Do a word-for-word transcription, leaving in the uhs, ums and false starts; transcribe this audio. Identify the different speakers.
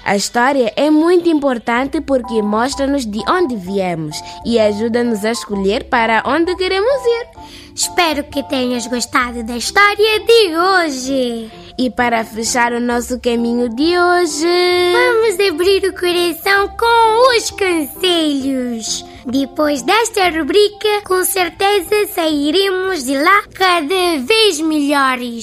Speaker 1: A história é muito importante porque mostra-nos de onde viemos e ajuda-nos a escolher para onde queremos ir.
Speaker 2: Espero que tenhas gostado da história de hoje.
Speaker 1: E para fechar o nosso caminho de hoje,
Speaker 2: vamos abrir o coração com os conselhos. Depois desta rubrica, com certeza sairemos de lá cada vez melhores.